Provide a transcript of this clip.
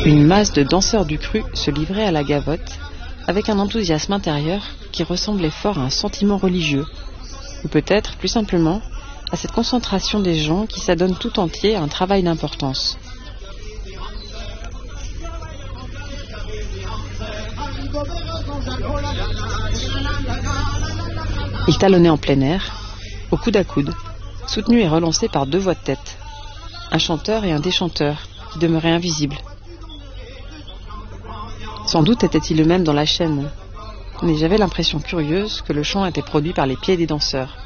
Une masse de danseurs du cru se livrait à la gavotte, avec un enthousiasme intérieur qui ressemblait fort à un sentiment religieux, ou peut-être, plus simplement, à cette concentration des gens qui s'adonnent tout entier à un travail d'importance. Ils talonnaient en plein air, au coude à coude, soutenus et relancés par deux voix de tête, un chanteur et un déchanteur qui demeuraient invisibles. Sans doute étaient-ils eux-mêmes dans la chaîne, mais j'avais l'impression curieuse que le chant était produit par les pieds des danseurs.